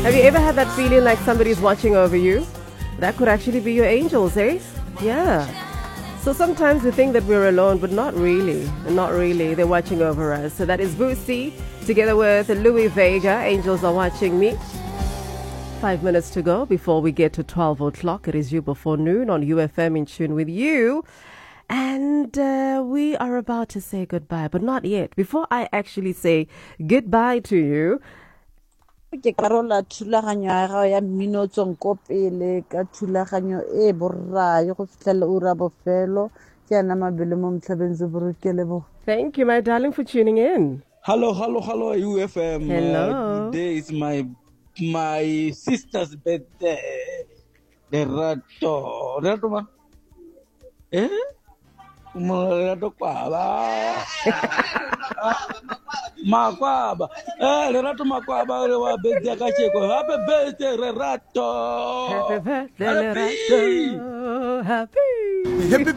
Have you ever had that feeling like somebody's watching over you? That could actually be your angels, eh? Yeah. So sometimes we think that we're alone, but not really. Not really. They're watching over us. So that is Boosie together with Louis Vega. Angels are watching me. 5 minutes to go before we get to 12 o'clock. It is You Before Noon on UFM in tune with you. And we are about to say goodbye, but not yet. Before I actually say goodbye to you, ke karola thulaganyo ya gago ya mmino tsong ko pele ka thulaganyo e borrae go fitlhela ura bofelo ke yana mabele mo motlhabeng se borokele bo. thank you, my darling, for tuning in. Hello, UFM. Hello. Today is my sister's birthday. Lerato ma? Lerato kwaba. Makwaba. Lerato makwaba wa birthday ka cheko. Happy birthday, Lerato. Happy birthday, Lerato. Happy.